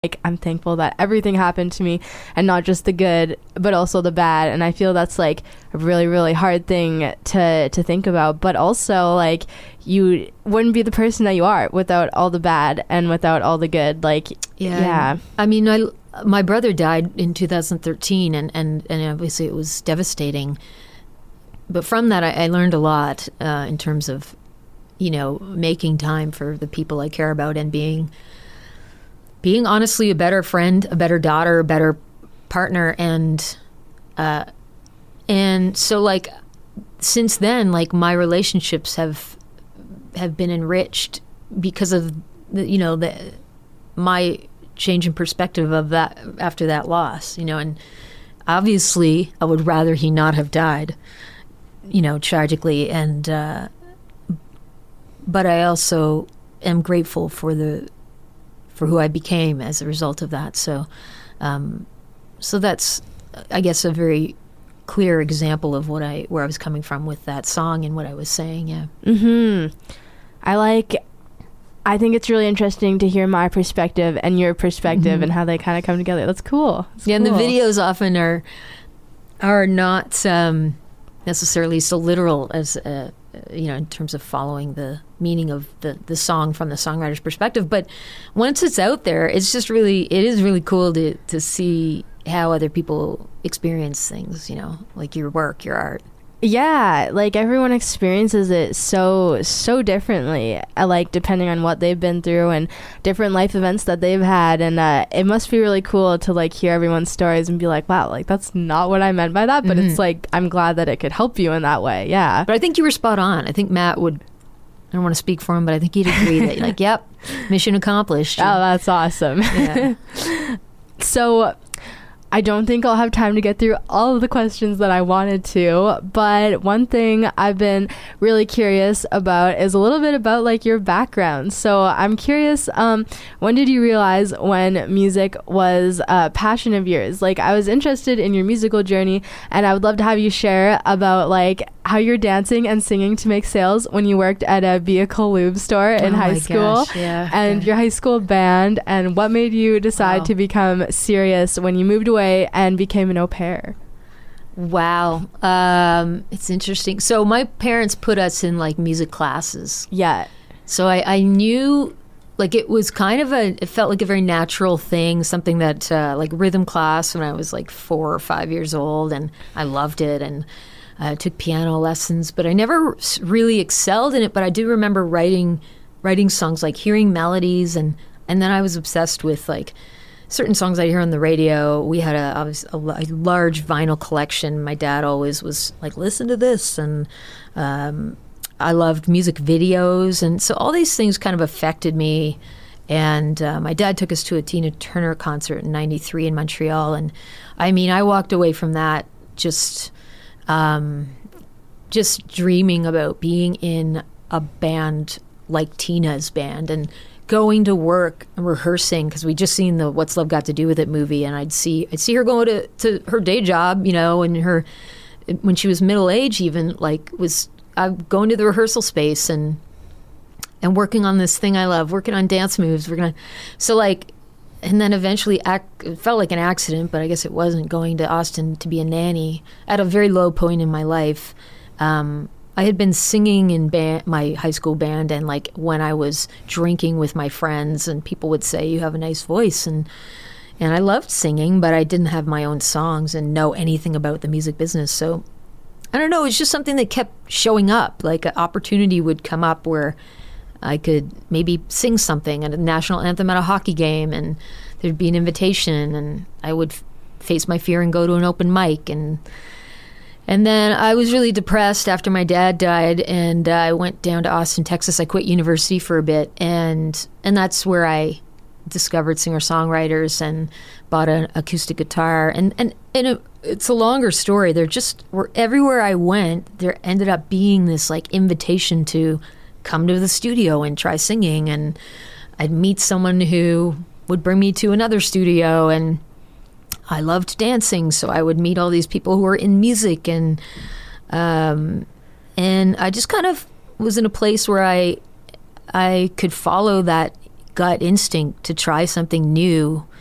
like, I'm thankful that everything happened to me, and not just the good but also the bad. And I feel that's like a really, really hard thing to think about, but also like you wouldn't be the person that you are without all the bad and without all the good. Like, yeah. I mean, my brother died in 2013, and obviously it was devastating, but from that I learned a lot in terms of, you know, making time for the people I care about and being honestly a better friend, a better daughter, a better partner. And so like since then, like my relationships have been enriched because of my change in perspective of that after that loss, you know. And obviously I would rather he not have died, you know, tragically. And but I also am grateful for who I became as a result of that. So that's, I guess, a very clear example of where I was coming from with that song and what I was saying. Yeah. Mm-hmm. I think it's really interesting to hear my perspective and your perspective and how they kind of come together. That's cool. Yeah, and the videos often are not necessarily so literal as you know, in terms of following the meaning of the song from the songwriter's perspective. But once it's out there, it is really cool to see how other people experience things, you know, like your work, your art. Yeah, like everyone experiences it so differently, like depending on what they've been through and different life events that they've had. And it must be really cool to like hear everyone's stories and be like, wow, like that's not what I meant by that. But it's like, I'm glad that it could help you in that way. Yeah. But I think you were spot on. I think Matt would, I don't want to speak for him, but I think he'd agree that like, yep, mission accomplished. Oh, that's awesome. Yeah. So I don't think I'll have time to get through all of the questions that I wanted to, but one thing I've been really curious about is a little bit about like your background. So I'm curious, when did you realize when music was a passion of yours? Like, I was interested in your musical journey, and I would love to have you share about like how you're dancing and singing to make sales when you worked at a vehicle lube store in high school, and your high school band, and what made you decide to become serious when you moved away and became an au pair. Wow. It's interesting. So my parents put us in like music classes. Yeah. So I knew like it was kind of it felt like a very natural thing, something that like rhythm class when I was like 4 or 5 years old, and I loved it. And I took piano lessons, but I never really excelled in it. But I do remember writing songs, like hearing melodies, and then I was obsessed with like certain songs I'd hear on the radio. We had a large vinyl collection. My dad always was like, listen to this. And I loved music videos. And so all these things kind of affected me. And my dad took us to a Tina Turner concert in '93 in Montreal. And I mean, I walked away from that just dreaming about being in a band like Tina's band and going to work and rehearsing, because we'd just seen the What's Love Got to Do with It movie, and I'd see her going to her day job, you know, and when she was middle age even, like was going to the rehearsal space and working on this thing I love, working on dance moves, so like, and then eventually it felt like an accident, but I guess it wasn't, going to Austin to be a nanny at a very low point in my life. I had been singing in my high school band, and like when I was drinking with my friends, and people would say, you have a nice voice, and I loved singing, but I didn't have my own songs and know anything about the music business. So I don't know, it's just something that kept showing up. Like an opportunity would come up where I could maybe sing something at a national anthem at a hockey game, and there'd be an invitation, and I would face my fear and go to an open mic. And then I was really depressed after my dad died, and I went down to Austin, Texas. I quit university for a bit, and that's where I discovered singer-songwriters and bought an acoustic guitar. And it's a longer story. Everywhere I went, there ended up being this like invitation to come to the studio and try singing, and I'd meet someone who would bring me to another studio, and I loved dancing, so I would meet all these people who were in music, and I just kind of was in a place where I could follow that gut instinct to try something new